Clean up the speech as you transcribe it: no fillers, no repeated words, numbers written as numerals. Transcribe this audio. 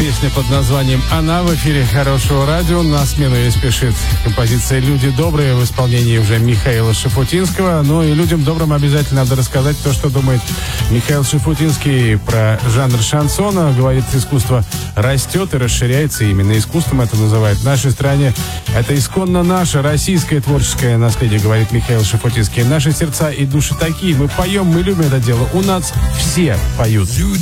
Песня под названием «Она» в эфире Хорошего радио. На смену ей спешит композиция «Люди добрые» в исполнении уже Михаила Шафутинского. Ну и людям добрым обязательно надо рассказать то, что думает Михаил Шафутинский про жанр шансона. Говорит, искусство растет и расширяется. Именно искусством это называют в нашей стране. Это исконно наше российское творческое наследие, говорит Михаил Шафутинский. Наши сердца и души такие. Мы поем, мы любим это дело. У нас все поют.